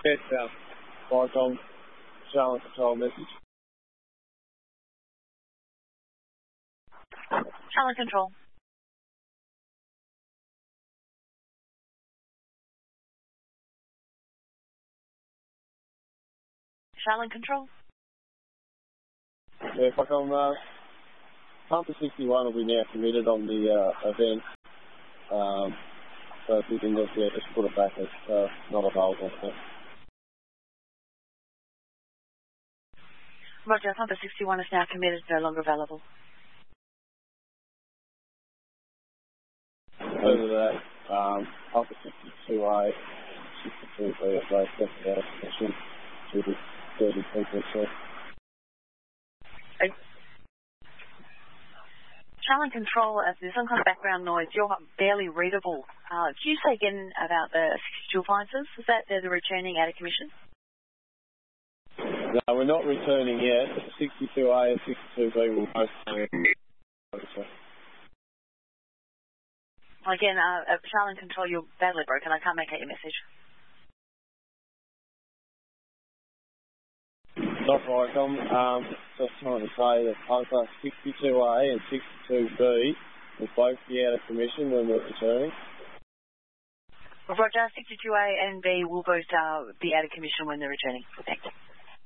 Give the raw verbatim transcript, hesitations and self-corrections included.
It's uh, Vicom, Charlotte Control message. Charlotte Control. Charlotte Control. Yeah, Vicom, uh, Panther sixty-one will be now committed on the uh, event. Um, so if you can just, yeah, just put it back, it's uh, not available. So. Roger, Panther sixty-one is now committed, no longer available. Further to that, um, Panther sixty-two A, sixty-two B, it's like that's out of commission due to thirty people, so. Charlotte Control, as there's some kind of background noise, you're barely readable. Uh, can you say again about the sixty-two appliances? Is that they're returning out of commission? No, we're not returning yet. sixty-two A and sixty-two B will both be. Again, uh, uh, Charlotte Control, you're badly broken. I can't make out your message. Not right, Tom. Um, just trying to say that Panther sixty-two A and sixty-two B will both be out of commission when we're returning. Roger, sixty-two A and B will both uh, be out of commission when they're returning. Thanks.